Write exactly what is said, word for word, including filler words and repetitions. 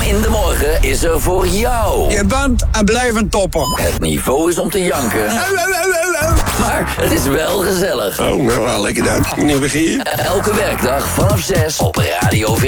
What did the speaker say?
in de morgen is er voor jou. Je bent en blijft topper. Het niveau is om te janken. Maar het is wel gezellig. Oh, nou wel lekker dan. Wanneer begin je? Elke werkdag vanaf zes op Radio veertien.